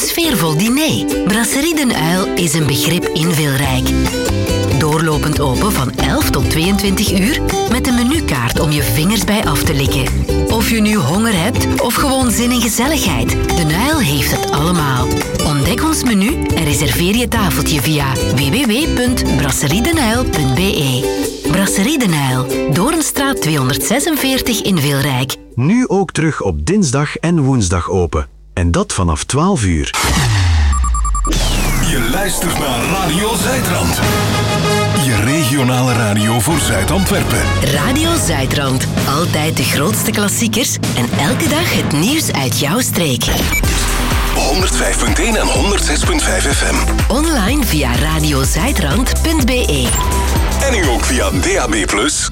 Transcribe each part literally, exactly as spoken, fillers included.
sfeervol diner. Brasserie Den Uil is een begrip in Wilrijk. Doorlopend open van elf tot tweeëntwintig uur met een menukaart om je vingers bij af te likken. Of je nu honger hebt of gewoon zin in gezelligheid, Den Uil heeft het allemaal. Ontdek ons menu en reserveer je tafeltje via w w w punt brasseriedenuil punt b e. Brasserie Den Uil, Doornstraat tweehonderdzesenveertig in Wilrijk. Nu ook terug op dinsdag en woensdag open. En dat vanaf twaalf uur. Je luistert naar Radio Zuidrand. Je regionale radio voor Zuid-Antwerpen. Radio Zuidrand. Altijd de grootste klassiekers en elke dag het nieuws uit jouw streek. honderdvijf punt één en honderdzes punt vijf F M. Online via radiozuidrand punt b e. En nu ook via D A B plus.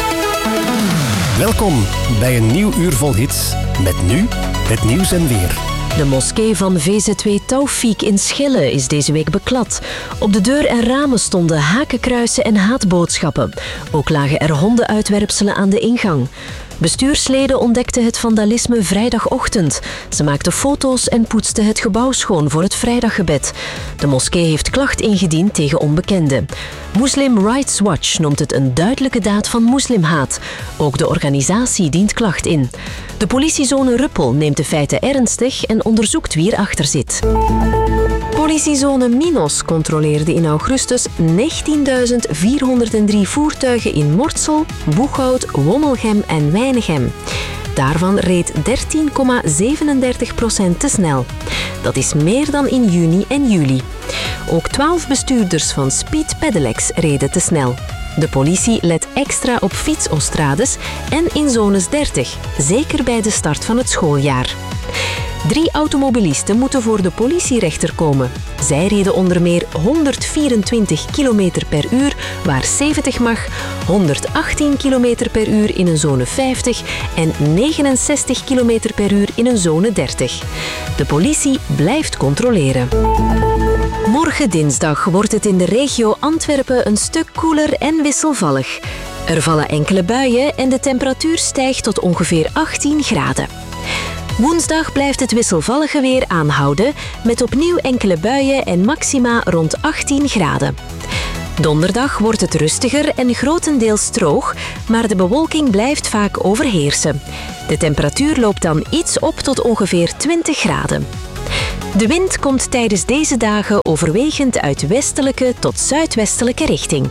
Welkom bij een nieuw uur vol hits. Met nu het nieuws en weer. De moskee van V Z W Tawfiq in Schelle is deze week beklad. Op de deur en ramen stonden hakenkruisen en haatboodschappen. Ook lagen er hondenuitwerpselen aan de ingang. Bestuursleden ontdekten het vandalisme vrijdagochtend. Ze maakten foto's en poetsten het gebouw schoon voor het vrijdaggebed. De moskee heeft klacht ingediend tegen onbekenden. Muslim Rights Watch noemt het een duidelijke daad van moslimhaat. Ook de organisatie dient klacht in. De politiezone Ruppel neemt de feiten ernstig en onderzoekt wie erachter zit. Politiezone Minos controleerde in augustus negentienduizend vierhonderddrie voertuigen in Mortsel, Boeghout, Wommelgem en Weinigem. Daarvan reed dertien komma zevenendertig procent te snel. Dat is meer dan in juni en juli. Ook twaalf bestuurders van Speed Pedelecs reden te snel. De politie let extra op fietsostrades en in zones dertig, zeker bij de start van het schooljaar. Drie automobilisten moeten voor de politierechter komen. Zij reden onder meer honderdvierentwintig kilometer per uur waar zeventig mag, honderdachttien kilometer per uur in een zone vijftig en negenenzestig kilometer per uur in een zone dertig. De politie blijft controleren. Morgen dinsdag wordt het in de regio Antwerpen een stuk koeler en wisselvallig. Er vallen enkele buien en de temperatuur stijgt tot ongeveer achttien graden. Woensdag blijft het wisselvallige weer aanhouden, met opnieuw enkele buien en maxima rond achttien graden. Donderdag wordt het rustiger en grotendeels droog, maar de bewolking blijft vaak overheersen. De temperatuur loopt dan iets op tot ongeveer twintig graden. De wind komt tijdens deze dagen overwegend uit westelijke tot zuidwestelijke richting.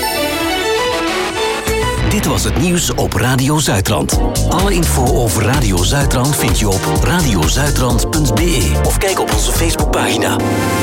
Dit was het nieuws op Radio Zuidrand. Alle info over Radio Zuidrand vind je op radiozuidrand punt b e of kijk op onze Facebookpagina.